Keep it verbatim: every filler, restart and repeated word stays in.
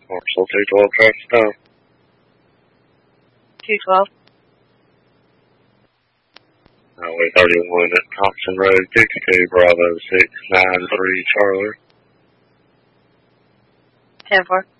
Marshall two twelve traffic down. two twelve. Highway thirty-one at Thompson Road, fifty-two Bravo six nine three Charlie. ten four.